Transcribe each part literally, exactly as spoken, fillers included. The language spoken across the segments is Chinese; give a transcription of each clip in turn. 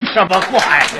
什么话呀？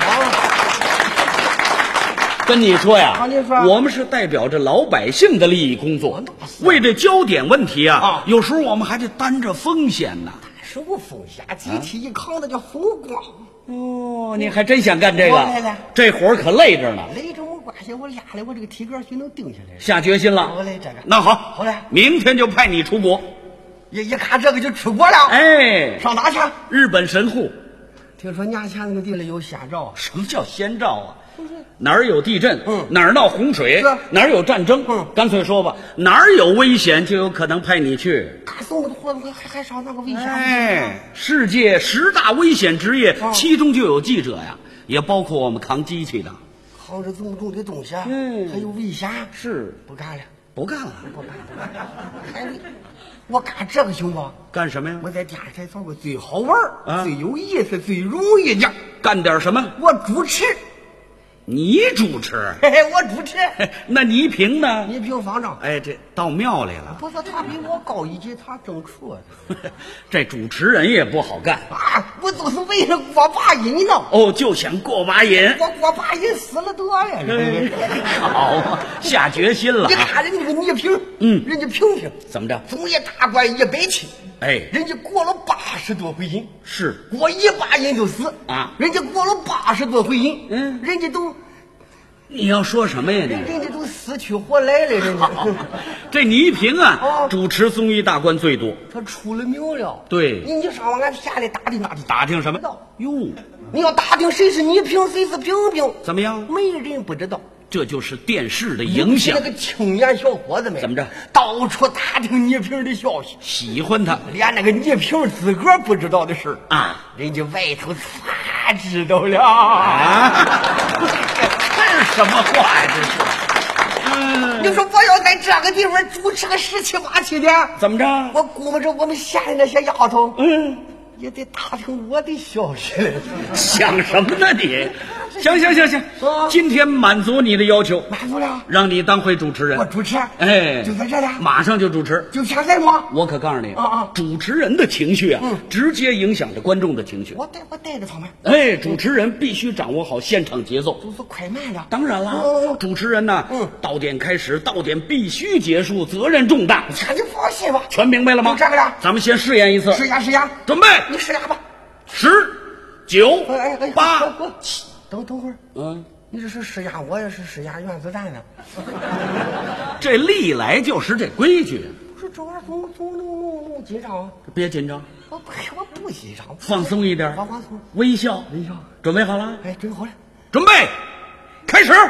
跟你说呀， 啊您说我们是代表着老百姓的利益工作，为这焦点问题啊， 啊有时候我们还得担着风险呢。 什么风险？集体一扛，那叫风光。 哦，你还真想干这个？ 我来了这活儿可累着呢。 累着没关系，我压来我这个体格就能定下来。 下决心了。 我来这个。 那好， 好嘞， 明天就派你出国。 一一看这个就出国了。 哎， 上哪去？ 日本神户。 听说年前那个地里有先兆。 什么叫先兆啊？哪儿有地震， 嗯哪儿闹洪水， 是哪儿有战争， 嗯干脆说吧，哪儿有危险就有可能派你去。 大宋的活还还还上那个危险？ 哎，世界十大危险职业， 嗯其中就有记者呀，也包括我们扛机器的。 扛着这么重的东西， 嗯还有危险， 是不干了， 不干了， 不干了。还我干这个行不？ 干什么呀？ 我在电视台找个最好玩、 啊最有意思、最容易的， 干点什么？ 我主持。 你主持？ 嘿嘿，我主持。 那倪萍呢？ 倪萍方丈， 哎，这到庙里了。 不是他比我高一级，他正处的这主持人也不好干啊！我就是为了过把瘾呢。 哦，就想过把瘾。 我过把瘾死了得呀！ 好啊，下决心了你啊。 看人家个倪萍， 嗯人家萍萍怎么着？ 总也大官一百七， 哎， 人家过了八十多回瘾， 是过一把瘾就死啊人家过了八十多回瘾， 嗯人家都你要说什么呀你？ 人家都死去活来了，人家好，这倪萍啊， 哦主持综艺大观最多。 他出了名了。 对你你上网俺下来打听打听， 打听什么不知道？ 哟， 你要打听谁是倪萍，谁是萍萍， 怎么样？ 没人不知道。 这就是电视的影响那。个青年小伙子们怎么着？ 到处打听倪萍的消息， 喜欢他连那个倪萍自个儿不知道的事儿啊， 人家外头全知道了啊！这是什么话呀？这是。嗯， 你说我要在这个地方主持个十七八七天， 怎么着？ 我估摸着我们县里那些丫头， 嗯， 也得打听我的消息了。 想什么呢你？行行行行啊， 今天满足你的要求， 满足了， 让你当回主持人。 我主持， 哎， 就在这里， 马上就主持。 就现在吗？ 我可告诉你啊啊主持人的情绪啊， 嗯直接影响着观众的情绪。 我带我带着他们， 哎，主持人必须掌握好现场节奏。 就是快慢的。 当然了， 嗯主持人呢， 嗯到点开始，到点必须结束，责任重大。 这你放心吧， 全明白了吗？ 就这个了咱们先试验一次， 试验试验， 准备， 你试验吧。 十、九哎哎哎， 八我我等等会儿， 嗯， 你这是试验，我也是试验原子弹呢。 这历来就是这规矩， 不是这玩意儿怎么怎么那么那么紧张啊？ 别紧张， 我不我不紧张， 放松一点， 放放松， 微笑， 微笑。 准备好了？ 哎，准备好了。 准备，开始。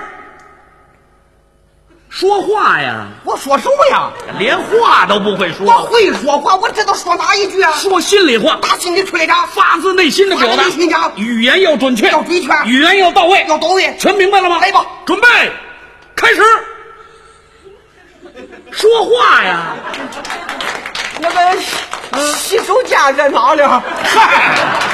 说话呀， 我说什么呀？ 连话都不会说， 我会说话，我知道说哪一句啊？ 说心里话， 打心里出来的， 发自内心的表达发自内心的， 语言要准确， 要准确语言要到位， 要到位。 全明白了吗？ 来吧， 准备，开始。说话呀， 那个洗洗手间在哪里？ 嗨。